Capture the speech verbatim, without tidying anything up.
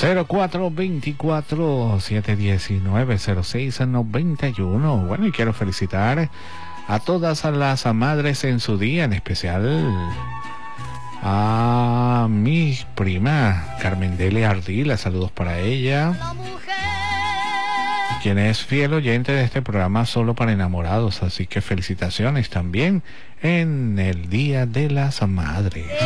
cero cuatro veinticuatro, setecientos diecinueve, cero seis noventa y uno. Bueno, y quiero felicitar a todas las madres en su día, en especial a mi prima Carmen Delia Ardila. Saludos para ella, quien es fiel oyente de este programa Solo para Enamorados. Así que felicitaciones también en el Día de las Madres.